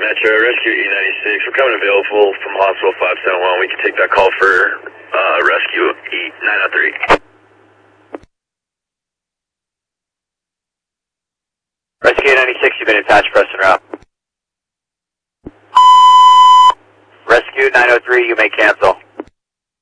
Metro, Rescue E96. We're coming available from Hospital 571. We can take that call for Rescue E903. Rescue E96, you've been attached, press and route. Rescue 903, you may cancel.